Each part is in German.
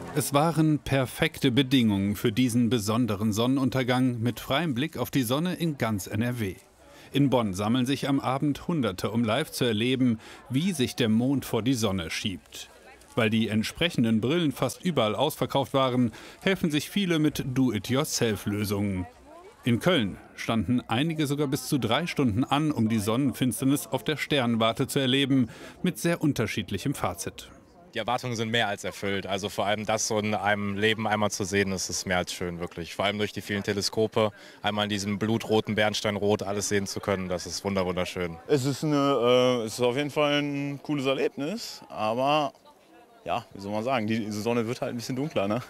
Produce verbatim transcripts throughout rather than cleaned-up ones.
Es waren perfekte Bedingungen für diesen besonderen Sonnenuntergang mit freiem Blick auf die Sonne in ganz N R W. In Bonn sammeln sich am Abend Hunderte, um live zu erleben, wie sich der Mond vor die Sonne schiebt. Weil die entsprechenden Brillen fast überall ausverkauft waren, helfen sich viele mit Do-it-yourself-Lösungen. In Köln standen einige sogar bis zu drei Stunden an, um die Sonnenfinsternis auf der Sternwarte zu erleben, mit sehr unterschiedlichem Fazit. Die Erwartungen sind mehr als erfüllt. Also vor allem das so in einem Leben einmal zu sehen, das ist mehr als schön, wirklich. Vor allem durch die vielen Teleskope, einmal in diesem blutroten Bernsteinrot alles sehen zu können, das ist wunderschön. Es ist, eine, äh, es ist auf jeden Fall ein cooles Erlebnis, aber ja, wie soll man sagen, die Sonne wird halt ein bisschen dunkler, ne?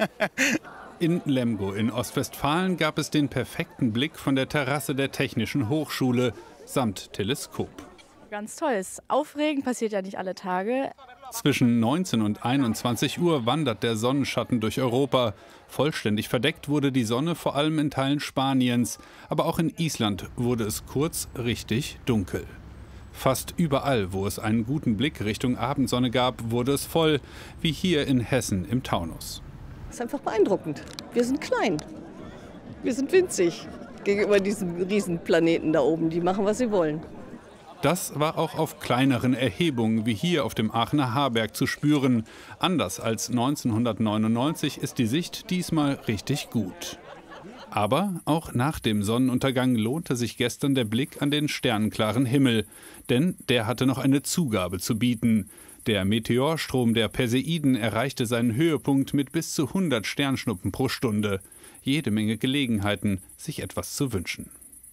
In Lemgo in Ostwestfalen gab es den perfekten Blick von der Terrasse der Technischen Hochschule samt Teleskop. Ganz toll, ist aufregend, passiert ja nicht alle Tage. Zwischen neunzehn und einundzwanzig Uhr wandert der Sonnenschatten durch Europa. Vollständig verdeckt wurde die Sonne vor allem in Teilen Spaniens. Aber auch in Island wurde es kurz richtig dunkel. Fast überall, wo es einen guten Blick Richtung Abendsonne gab, wurde es voll, wie hier in Hessen im Taunus. Das ist einfach beeindruckend. Wir sind klein. Wir sind winzig gegenüber diesem Riesenplaneten da oben. Die machen, was sie wollen. Das war auch auf kleineren Erhebungen wie hier auf dem Aachener Haarberg zu spüren. Anders als neunzehnhundertneunundneunzig ist die Sicht diesmal richtig gut. Aber auch nach dem Sonnenuntergang lohnte sich gestern der Blick an den sternenklaren Himmel. Denn der hatte noch eine Zugabe zu bieten. Der Meteorstrom der Perseiden erreichte seinen Höhepunkt mit bis zu hundert Sternschnuppen pro Stunde. Jede Menge Gelegenheiten, sich etwas zu wünschen.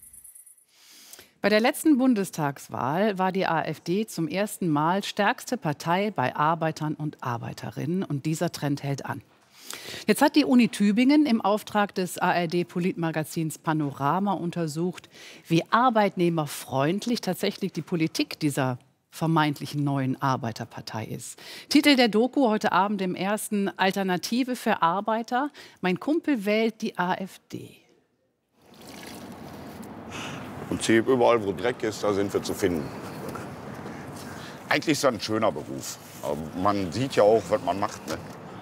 Bei der letzten Bundestagswahl war die AfD zum ersten Mal stärkste Partei bei Arbeitern und Arbeiterinnen. Und dieser Trend hält an. Jetzt hat die Uni Tübingen im Auftrag des A R D-Politmagazins Panorama untersucht, wie arbeitnehmerfreundlich tatsächlich die Politik dieser vermeintlichen neuen Arbeiterpartei ist. Titel der Doku heute Abend im ersten: Alternative für Arbeiter. Mein Kumpel wählt die AfD. Im Prinzip überall, wo Dreck ist, da sind wir zu finden. Eigentlich ist das ein schöner Beruf. Aber man sieht ja auch, was man macht. Ne?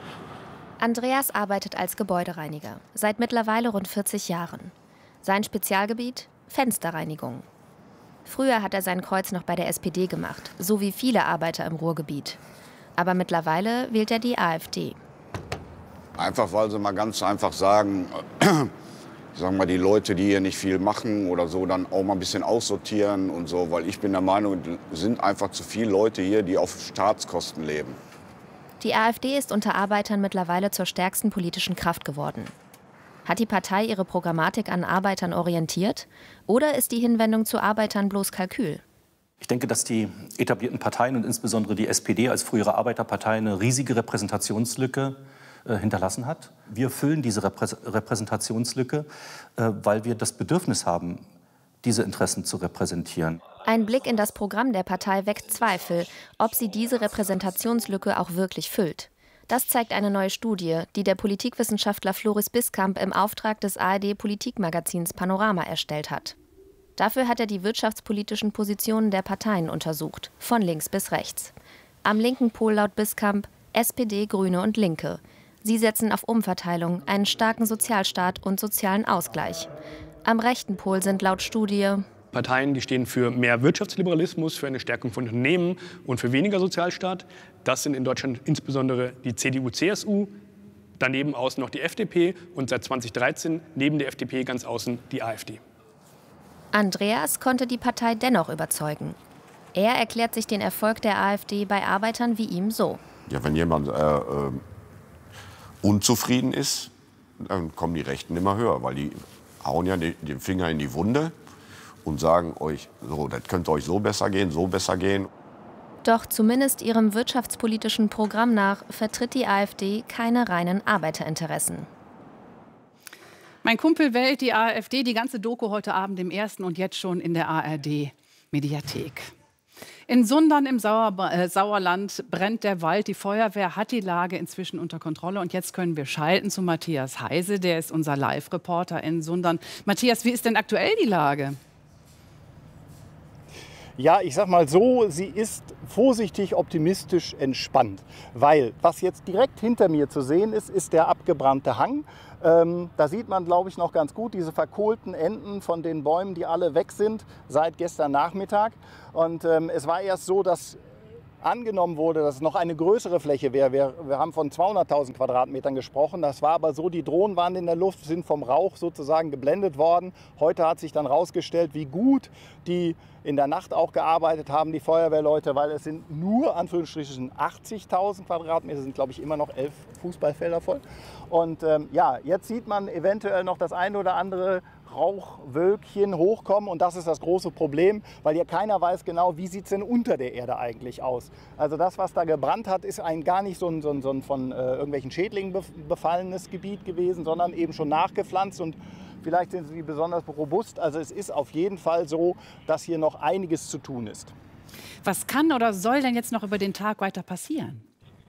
Andreas arbeitet als Gebäudereiniger, seit mittlerweile rund vierzig Jahren. Sein Spezialgebiet: Fensterreinigung. Früher hat er sein Kreuz noch bei der S P D gemacht, so wie viele Arbeiter im Ruhrgebiet. Aber mittlerweile wählt er die AfD. Einfach, weil sie mal ganz einfach sagen, sagen wir mal, die Leute, die hier nicht viel machen oder so, dann auch mal ein bisschen aussortieren und so. Weil ich bin der Meinung, es sind einfach zu viele Leute hier, die auf Staatskosten leben. Die AfD ist unter Arbeitern mittlerweile zur stärksten politischen Kraft geworden. Hat die Partei ihre Programmatik an Arbeitern orientiert? Oder ist die Hinwendung zu Arbeitern bloß Kalkül? Ich denke, dass die etablierten Parteien und insbesondere die S P D als frühere Arbeiterpartei eine riesige Repräsentationslücke äh, hinterlassen hat. Wir füllen diese Reprä Repräsentationslücke, äh, weil wir das Bedürfnis haben, diese Interessen zu repräsentieren. Ein Blick in das Programm der Partei weckt Zweifel, ob sie diese Repräsentationslücke auch wirklich füllt. Das zeigt eine neue Studie, die der Politikwissenschaftler Floris Biskamp im Auftrag des A R D-Politikmagazins Panorama erstellt hat. Dafür hat er die wirtschaftspolitischen Positionen der Parteien untersucht, von links bis rechts. Am linken Pol laut Biskamp S P D, Grüne und Linke. Sie setzen auf Umverteilung, einen starken Sozialstaat und sozialen Ausgleich. Am rechten Pol sind laut Studie Parteien, die stehen für mehr Wirtschaftsliberalismus, für eine Stärkung von Unternehmen und für weniger Sozialstaat. Das sind in Deutschland insbesondere die C D U C S U, daneben außen noch die F D P und seit zweitausenddreizehn neben der F D P ganz außen die AfD. Andreas konnte die Partei dennoch überzeugen. Er erklärt sich den Erfolg der AfD bei Arbeitern wie ihm so. Ja, wenn jemand äh, äh, unzufrieden ist, dann kommen die Rechten immer höher, weil die hauen ja den, den Finger in die Wunde und sagen euch, so, das könnte euch so besser gehen, so besser gehen. Doch zumindest ihrem wirtschaftspolitischen Programm nach vertritt die AfD keine reinen Arbeiterinteressen. Mein Kumpel wählt die AfD, die ganze Doku heute Abend im ersten und jetzt schon in der A R D-Mediathek. In Sundern im Sauer, äh, Sauerland brennt der Wald. Die Feuerwehr hat die Lage inzwischen unter Kontrolle. Und jetzt können wir schalten zu Matthias Heise. Der ist unser Live-Reporter in Sundern. Matthias, wie ist denn aktuell die Lage? Ja, ich sag mal so, sie ist vorsichtig optimistisch entspannt, weil was jetzt direkt hinter mir zu sehen ist, ist der abgebrannte Hang. Ähm, da sieht man, glaube ich, noch ganz gut diese verkohlten Enden von den Bäumen, die alle weg sind seit gestern Nachmittag. Und ähm, es war erst so, dass angenommen wurde, dass es noch eine größere Fläche wäre. Wir, wir haben von zweihunderttausend Quadratmetern gesprochen. Das war aber so, die Drohnen waren in der Luft, sind vom Rauch sozusagen geblendet worden. Heute hat sich dann herausgestellt, wie gut die in der Nacht auch gearbeitet haben, die Feuerwehrleute, weil es sind nur, Anführungsstrichen, achtzigtausend Quadratmeter, sind glaube ich immer noch elf Fußballfelder voll. Und ähm, ja, jetzt sieht man eventuell noch das eine oder andere Rauchwölkchen hochkommen und das ist das große Problem, weil ja keiner weiß genau, wie sieht es denn unter der Erde eigentlich aus. Also das, was da gebrannt hat, ist ein gar nicht so ein, so ein, so ein von äh, irgendwelchen Schädlingen befallenes Gebiet gewesen, sondern eben schon nachgepflanzt und vielleicht sind sie besonders robust. Also es ist auf jeden Fall so, dass hier noch einiges zu tun ist. Was kann oder soll denn jetzt noch über den Tag weiter passieren?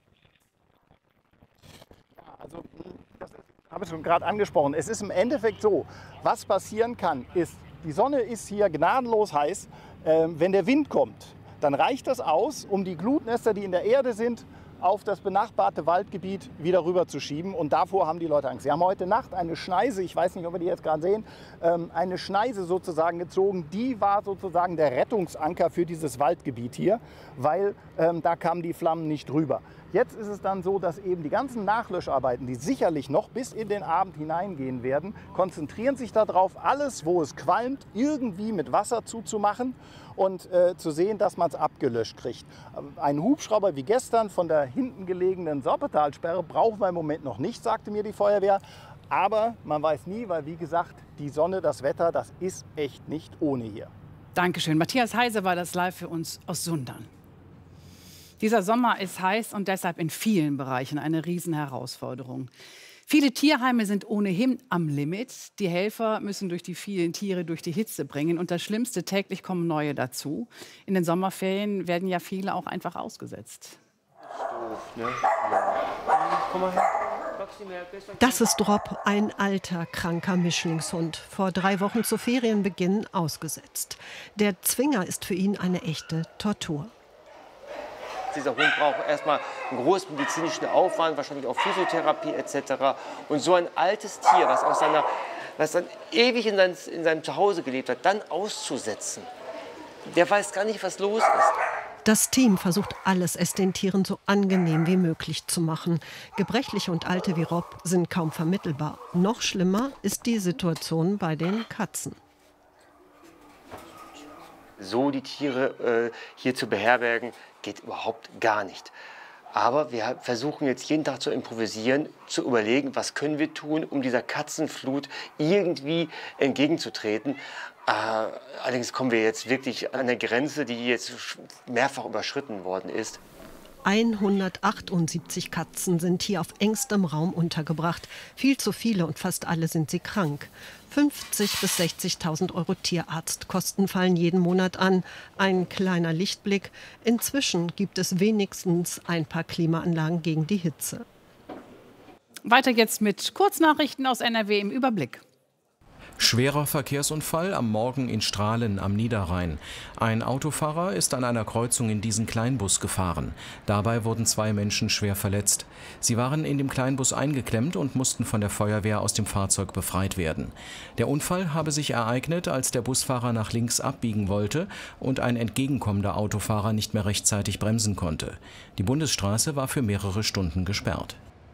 Also das habe ich schon gerade angesprochen. Es ist im Endeffekt so, was passieren kann, ist, die Sonne ist hier gnadenlos heiß. Äh, wenn der Wind kommt, dann reicht das aus, um die Glutnester, die in der Erde sind, auf das benachbarte Waldgebiet wieder rüber zu schieben. Und davor haben die Leute Angst. Sie haben heute Nacht eine Schneise, ich weiß nicht, ob wir die jetzt gerade sehen, ähm, eine Schneise sozusagen gezogen. Die war sozusagen der Rettungsanker für dieses Waldgebiet hier, weil ähm, da kamen die Flammen nicht rüber. Jetzt ist es dann so, dass eben die ganzen Nachlöscharbeiten, die sicherlich noch bis in den Abend hineingehen werden, konzentrieren sich darauf, alles, wo es qualmt, irgendwie mit Wasser zuzumachen und äh, zu sehen, dass man es abgelöscht kriegt. Ein Hubschrauber wie gestern von der hinten gelegenen Sorpetalsperre brauchen wir im Moment noch nicht, sagte mir die Feuerwehr. Aber man weiß nie, weil wie gesagt, die Sonne, das Wetter, das ist echt nicht ohne hier. Dankeschön. Matthias Heise war das live für uns aus Sundern. Dieser Sommer ist heiß und deshalb in vielen Bereichen eine Riesenherausforderung. Viele Tierheime sind ohnehin am Limit. Die Helfer müssen durch die vielen Tiere durch die Hitze bringen. Und das Schlimmste, täglich kommen neue dazu. In den Sommerferien werden ja viele auch einfach ausgesetzt. Das ist Rob, ein alter, kranker Mischlingshund. Vor drei Wochen zu Ferienbeginn ausgesetzt. Der Zwinger ist für ihn eine echte Tortur. Dieser Hund braucht erstmal einen großen medizinischen Aufwand, wahrscheinlich auch Physiotherapie et cetera. Und so ein altes Tier, was, aus seiner, was dann ewig in, sein, in seinem Zuhause gelebt hat, dann auszusetzen, der weiß gar nicht, was los ist. Das Team versucht alles, es den Tieren so angenehm wie möglich zu machen. Gebrechliche und Alte wie Rob sind kaum vermittelbar. Noch schlimmer ist die Situation bei den Katzen. So die Tiere äh, hier zu beherbergen, geht überhaupt gar nicht. Aber wir versuchen jetzt jeden Tag zu improvisieren, zu überlegen, was können wir tun, um dieser Katzenflut irgendwie entgegenzutreten. Äh, allerdings kommen wir jetzt wirklich an eine Grenze, die jetzt mehrfach überschritten worden ist. hundertachtundsiebzig Katzen sind hier auf engstem Raum untergebracht. Viel zu viele und fast alle sind sie krank. fünfzigtausend bis sechzigtausend Euro Tierarztkosten fallen jeden Monat an. Ein kleiner Lichtblick. Inzwischen gibt es wenigstens ein paar Klimaanlagen gegen die Hitze. Weiter jetzt mit Kurznachrichten aus N R W im Überblick. Schwerer Verkehrsunfall am Morgen in Strahlen am Niederrhein. Ein Autofahrer ist an einer Kreuzung in diesen Kleinbus gefahren. Dabei wurden zwei Menschen schwer verletzt. Sie waren in dem Kleinbus eingeklemmt und mussten von der Feuerwehr aus dem Fahrzeug befreit werden. Der Unfall habe sich ereignet, als der Busfahrer nach links abbiegen wollte und ein entgegenkommender Autofahrer nicht mehr rechtzeitig bremsen konnte. Die Bundesstraße war für mehrere Stunden gesperrt.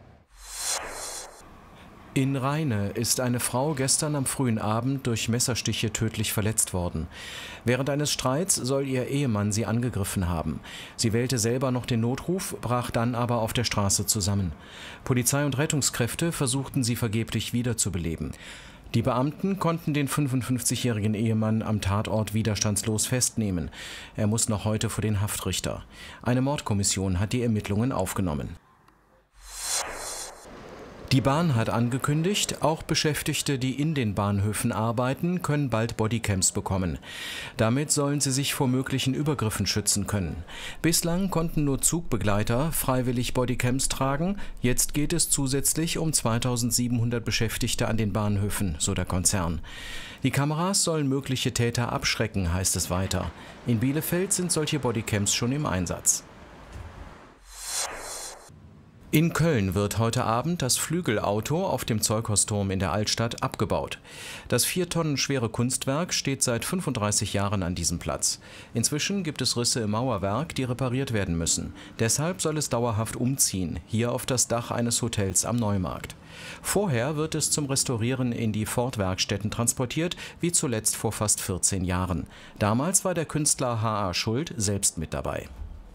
In Rheine ist eine Frau gestern am frühen Abend durch Messerstiche tödlich verletzt worden. Während eines Streits soll ihr Ehemann sie angegriffen haben. Sie wählte selber noch den Notruf, brach dann aber auf der Straße zusammen. Polizei und Rettungskräfte versuchten sie vergeblich wiederzubeleben. Die Beamten konnten den fünfundfünfzigjährigen Ehemann am Tatort widerstandslos festnehmen. Er muss noch heute vor den Haftrichter. Eine Mordkommission hat die Ermittlungen aufgenommen. Die Bahn hat angekündigt, auch Beschäftigte, die in den Bahnhöfen arbeiten, können bald Bodycams bekommen. Damit sollen sie sich vor möglichen Übergriffen schützen können. Bislang konnten nur Zugbegleiter freiwillig Bodycams tragen. Jetzt geht es zusätzlich um zweitausendsiebenhundert Beschäftigte an den Bahnhöfen, so der Konzern. Die Kameras sollen mögliche Täter abschrecken, heißt es weiter. In Bielefeld sind solche Bodycams schon im Einsatz. In Köln wird heute Abend das Flügelauto auf dem Zeughausturm in der Altstadt abgebaut. Das vier Tonnen schwere Kunstwerk steht seit fünfunddreißig Jahren an diesem Platz. Inzwischen gibt es Risse im Mauerwerk, die repariert werden müssen. Deshalb soll es dauerhaft umziehen, hier auf das Dach eines Hotels am Neumarkt. Vorher wird es zum Restaurieren in die Ford-Werkstätten transportiert, wie zuletzt vor fast vierzehn Jahren. Damals war der Künstler H A. Schuld selbst mit dabei.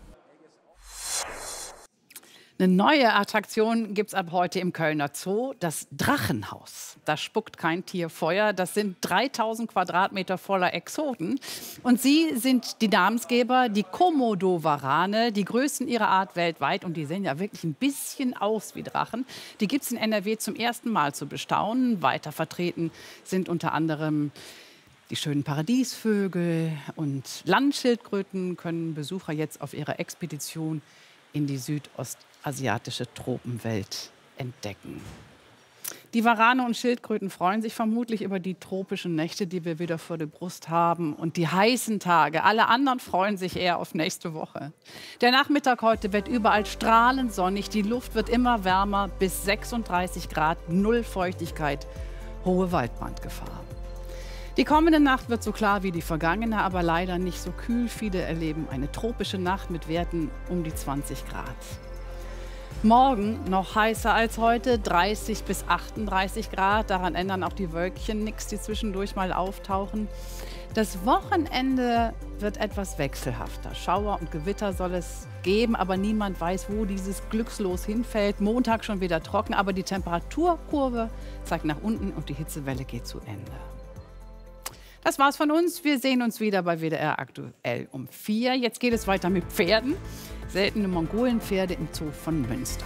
Eine neue Attraktion gibt es ab heute im Kölner Zoo, das Drachenhaus. Da spuckt kein Tier Feuer. Das sind dreitausend Quadratmeter voller Exoten. Und sie sind die Namensgeber, die Komodo-Warane, die größten ihrer Art weltweit. Und die sehen ja wirklich ein bisschen aus wie Drachen. Die gibt es in N R W zum ersten Mal zu bestaunen. Weiter vertreten sind unter anderem die schönen Paradiesvögel und Landschildkröten können Besucher jetzt auf ihrer Expedition in die südostasiatische Tropenwelt entdecken. Die Warane und Schildkröten freuen sich vermutlich über die tropischen Nächte, die wir wieder vor der Brust haben, und die heißen Tage. Alle anderen freuen sich eher auf nächste Woche. Der Nachmittag heute wird überall strahlend sonnig. Die Luft wird immer wärmer, bis sechsunddreißig Grad, null Feuchtigkeit, hohe Waldbrandgefahr. Die kommende Nacht wird so klar wie die vergangene, aber leider nicht so kühl. Viele erleben eine tropische Nacht mit Werten um die zwanzig Grad. Morgen noch heißer als heute, dreißig bis achtunddreißig Grad. Daran ändern auch die Wölkchen nichts, die zwischendurch mal auftauchen. Das Wochenende wird etwas wechselhafter. Schauer und Gewitter soll es geben, aber niemand weiß, wo dieses Glückslos hinfällt. Montag schon wieder trocken, aber die Temperaturkurve zeigt nach unten und die Hitzewelle geht zu Ende. Das war's von uns. Wir sehen uns wieder bei W D R aktuell um vier. Jetzt geht es weiter mit Pferden. Seltene Mongolenpferde im Zoo von Münster.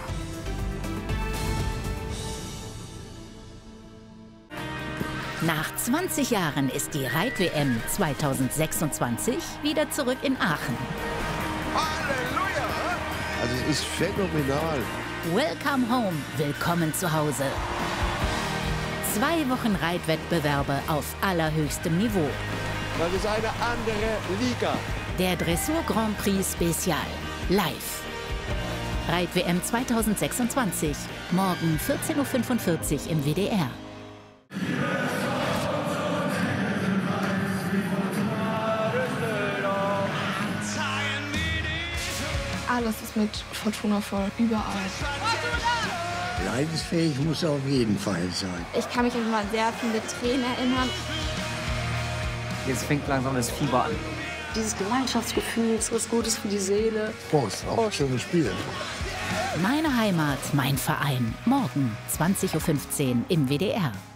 Nach zwanzig Jahren ist die Reit-W M zweitausendsechsundzwanzig wieder zurück in Aachen. Halleluja! Also es ist phänomenal. Welcome home, willkommen zu Hause. Zwei Wochen Reitwettbewerbe auf allerhöchstem Niveau. Das ist eine andere Liga. Der Dressur Grand Prix Spezial. Live. Reit-W M zweitausendsechsundzwanzig. Morgen vierzehn Uhr fünfundvierzig im W D R. Alles ist mit Fortuna voll. Überall. Leidensfähig muss er auf jeden Fall sein. Ich kann mich an immer sehr viele Tränen erinnern. Jetzt fängt langsam das Fieber an. Dieses Gemeinschaftsgefühl ist was Gutes für die Seele. Prost, auch schönes Spiel. Meine Heimat, mein Verein. Morgen zwanzig Uhr fünfzehn im W D R.